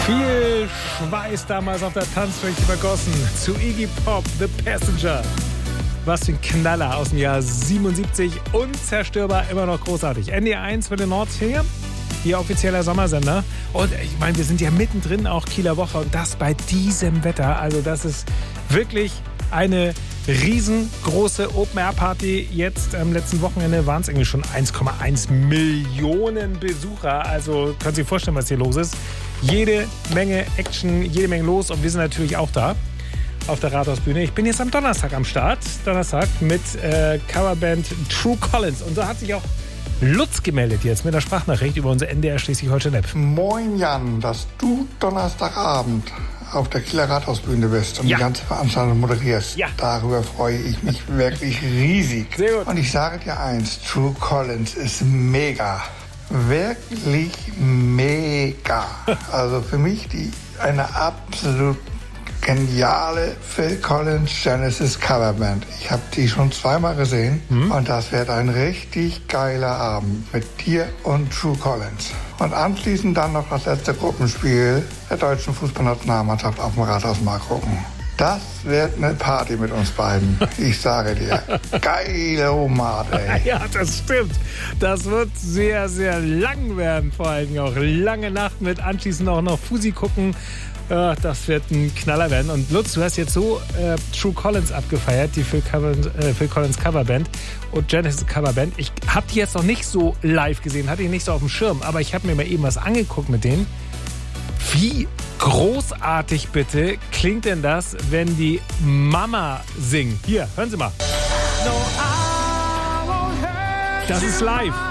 Viel Schweiß damals auf der Tanzfläche vergossen. Zu Iggy Pop, The Passenger. Was für ein Knaller aus dem Jahr 77. Unzerstörbar, immer noch großartig. NDR1 für den Nordsee. Ihr offizieller Sommersender. Und ich meine, wir sind ja mittendrin auch Kieler Woche. Und das bei diesem Wetter. Also das ist wirklich eine riesengroße Open-Air-Party. Jetzt am letzten Wochenende waren es irgendwie schon 1,1 Millionen Besucher. Also können Sie sich vorstellen, was hier los ist. Jede Menge Action, jede Menge los. Und wir sind natürlich auch da auf der Rathausbühne. Ich bin jetzt am Donnerstag am Start. Donnerstag mit Coverband True Collins. Und da hat sich auch Lutz gemeldet jetzt mit einer Sprachnachricht über unsere NDR Schleswig-Holstein-App. Moin Jan, dass du Donnerstagabend auf der Kieler Rathausbühne bist und die ganze Veranstaltung moderierst. Ja. Darüber freue ich mich wirklich riesig. Sehr gut. Und ich sage dir eins, True Collins ist mega. Wirklich mega. Also für mich eine absolut geniale Phil Collins Genesis Coverband. Ich habe die schon zweimal gesehen und das wird ein richtig geiler Abend mit dir und True Collins. Und anschließend dann noch das letzte Gruppenspiel der deutschen Fußballnationalmannschaft auf dem Rathausmarkt gucken. Das wird eine Party mit uns beiden. Ich sage dir. Geile Omade, ey. Ja, das stimmt. Das wird sehr, sehr lang werden. Vor allem auch lange Nacht mit anschließend auch noch Fusi gucken. Das wird ein Knaller werden. Und Lutz, du hast jetzt so True Collins abgefeiert, die Phil Collins Coverband und Genesis Coverband. Ich habe die jetzt noch nicht so live gesehen, hatte ich nicht so auf dem Schirm, aber ich habe mir mal eben was angeguckt mit denen. Wie großartig bitte klingt denn das, wenn die Mama singen? Hier, hören Sie mal. Das ist live.